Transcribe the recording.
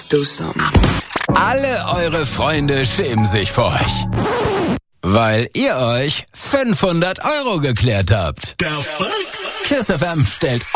do something. Alle eure Freunde schämen sich vor euch, weil ihr euch 500 € geklärt habt. Der Fuck? KISS FM stellt